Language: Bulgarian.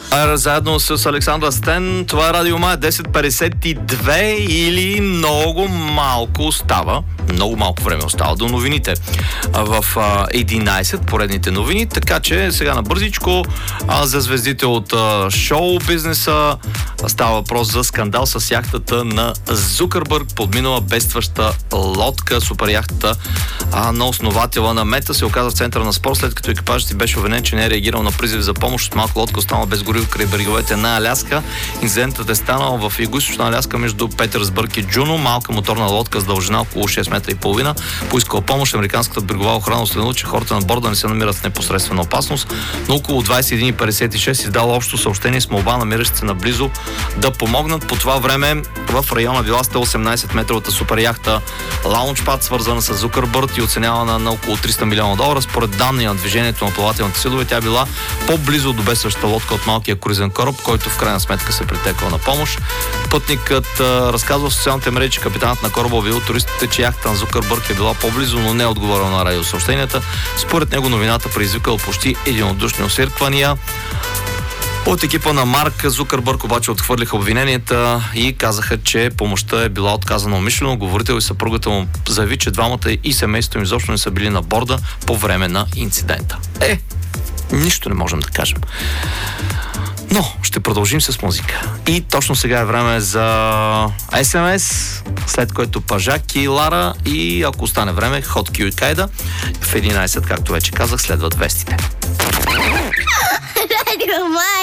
Заедно с Александър Стен, това е Радио Мая 10:52 или много малко остава. Много малко време остава до новините в 11, поредните новини, така че сега на бързичко за звездите от шоу бизнеса става въпрос за скандал с яхтата на Зукърбърг, подминала бедстваща лодка. Супер яхтата на основателя на Мета се оказа в центъра на спор, след като екипажът беше обвинен, че не е реагирал на призив за помощ. Малка лодка останала без гориво край бреговете на Аляска. Инцидентът е станал в югоизточна Аляска между Петерсбърг и Джуно. Малка моторна лодка с дължина около 6 метра и половина поискала помощ. Американската брегова охрана установила, че хората на борда не се намират в непосредствена опасност, но около 21:56 издала общо съобщение с молба намиращи се наблизо да помогнат. По това време в района била 118 метровата супер яхта Лаунчпад, свързана с Зукърбърг и оценявана на около $300 милиона. Според данни на движението на плавателните съдове, тя била по-близо до бедстващата лодка от малкия круизен кораб, който в крайна сметка се притекал на помощ. Пътникът разказва в социалните мрежи, че капитанът на кораба обявил туристите, че яхта на Зукърбърг е била по-близо, но не е отговорил на радиосъобщенията. Според него новината предизвикала почти единодушни освирквания. От екипа на Марк Зукърбърг обаче отхвърлиха обвиненията и казаха, че помощта е била отказана умишлено. Говорител и съпругата му заяви, че двамата и семейството им изобщо не са били на борда по време на инцидента. Нищо не можем да кажем. Но ще продължим с музика. И точно сега е време за СМС, след което Пажак и Лара, и ако остане време, Hot Q и Кайда. В 11, както вече казах, следват вестите.